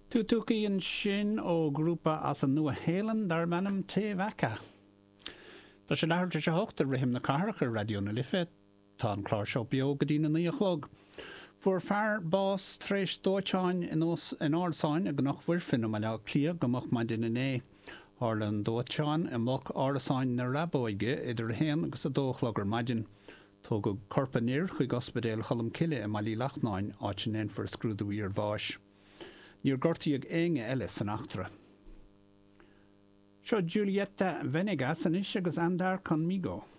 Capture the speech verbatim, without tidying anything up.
Tú túcaíonn sin ó grúpa as an nua hélan dar manam té bhaca. Tá sé leharta se hoachta rihim na carcha radioúna lifa tá an chlár seo beo go dtína na chlog. Fuair fear bás tréis dóiteáin in árasáin a gnách bhuirfin am le clia gomach mai duine né. Harlan dóiteáin i mach árasáin na rabóige idir héan agus a dóchlagur maidin. Tó go corpaníir chuig ospedéil chalam cile i malí lachnáin áitin éon for scrúdú ar bháis. Níor gortaí ag éige eile san achtra. Seo Giulietta Venegas an is agus andar con migo.